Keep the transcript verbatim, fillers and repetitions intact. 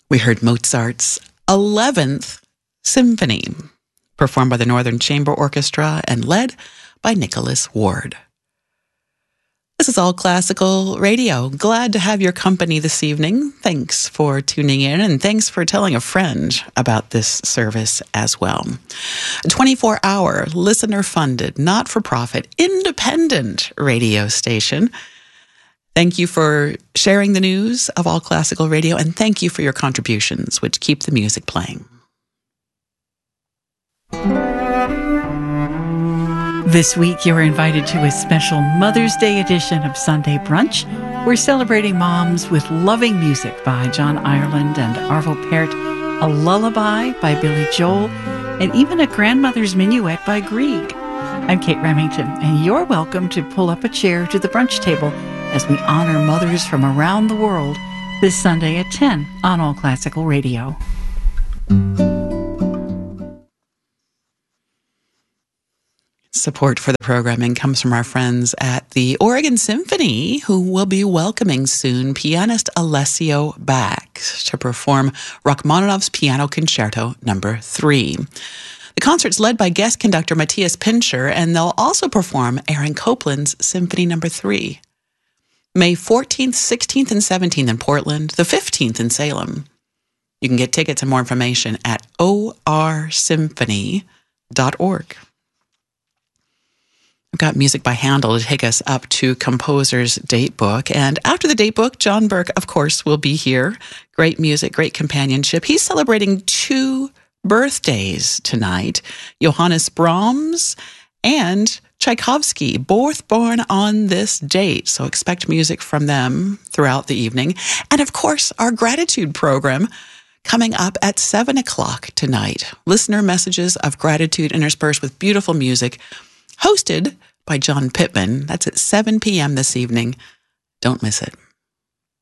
We heard Mozart's eleventh Symphony, performed by the Northern Chamber Orchestra and led by Nicholas Ward. This is All Classical Radio. Glad to have your company this evening. Thanks for tuning in, and thanks for telling a friend about this service as well. A twenty-four hour, listener-funded, not-for-profit, independent radio station. Thank you for sharing the news of All Classical Radio, and thank you for your contributions, which keep the music playing. This week, you're invited to a special Mother's Day edition of Sunday Brunch. We're celebrating moms with loving music by John Ireland and Arvo Pärt, a lullaby by Billy Joel, and even a grandmother's minuet by Grieg. I'm Kate Remington, and you're welcome to pull up a chair to the brunch table as we honor mothers from around the world this Sunday at ten on All Classical Radio. Support for the programming comes from our friends at the Oregon Symphony, who will be welcoming soon pianist Alessio back to perform Rachmaninoff's Piano Concerto Number three. The concert's led by guest conductor Matthias Pincher, and they'll also perform Aaron Copland's Symphony Number three. May fourteenth, sixteenth, and seventeenth in Portland, the fifteenth in Salem. You can get tickets and more information at o r symphony dot org. We've got music by Handel to take us up to Composer's Date Book. And after the Date Book, John Burke, of course, will be here. Great music, great companionship. He's celebrating two birthdays tonight. Johannes Brahms and Tchaikovsky, both born on this date. So expect music from them throughout the evening. And of course, our gratitude program coming up at seven o'clock tonight. Listener messages of gratitude interspersed with beautiful music, hosted by John Pittman. That's at seven p.m. this evening. Don't miss it.